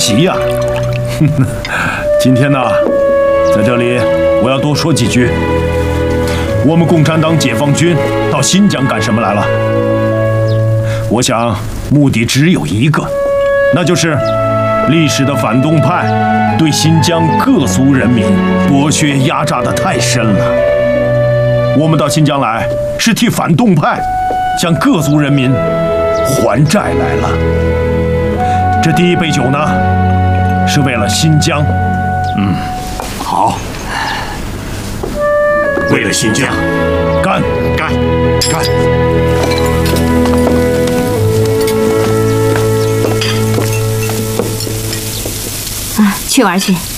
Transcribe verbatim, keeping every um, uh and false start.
席呀！今天呢，在这里我要多说几句。我们共产党解放军到新疆干什么来了？我想目的只有一个，那就是历史的反动派对新疆各族人民剥削压榨得太深了。我们到新疆来是替反动派向各族人民还债来了。这第一杯酒呢，是为了新疆。嗯， 好，为了新疆， 干干干！ 啊，去玩去。